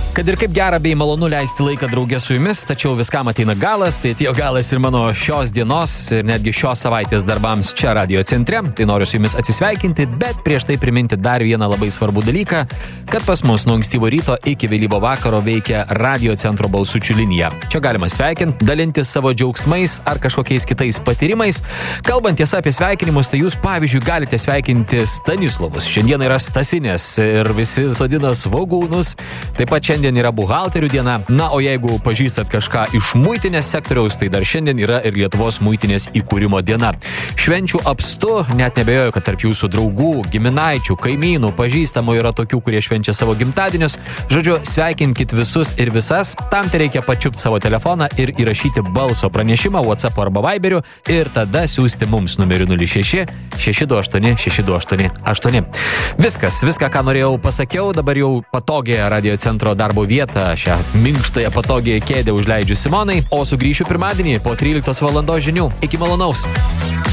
Kad ir kaip gera bei malonu leisti laiką draugė su jumis, tačiau viskam ateina galas, tai atėjo galas ir mano šios dienos ir netgi šios savaitės darbams čia Radio Centre. Tai noriu su jumis atsisveikinti, bet prieš tai priminti dar vieną labai svarbų dalyką, kad pas mus nuo ankstyvo ryto iki vėlyvo vakaro veikia Radio Centro balsučių linija. Čia galima sveikinti, dalintis savo džiaugsmais ar kažkokiais kitais patyrimais. Kalbant tiesa apie sveikinimus, tai jūs pavyzdžiui galite sveikinti Stanislovus. Šiandien yra Stasinės ir visi sodina svogūnus. Taip pat šiandien yra buhalterių diena. Na, o jeigu pažįstat kažką iš muitinės sektoriaus, tai dar šiandien yra ir Lietuvos muitinės įkūrimo diena. Švenčių apstu, net nebejoju, kad tarp jūsų draugų, giminaičių, kaimynų, pažįstamų yra tokių, kurie švenčia savo gimtadienius. Žodžiu, sveikinkit visus ir visas. Tam tai reikia pačiupti savo telefoną ir įrašyti balso pranešimą WhatsApp arba Viberiu ir tada siųsti mums numeriu 06 628 6288. Viską, ką norėjau pasakiau, dabar jau patogiai Radio Centro darbo vietą, šią minkštąją patogiai kėdę užleidžiu Simonai, o sugrįšiu pirmadienį po 13 valandos žinių. Iki malonaus.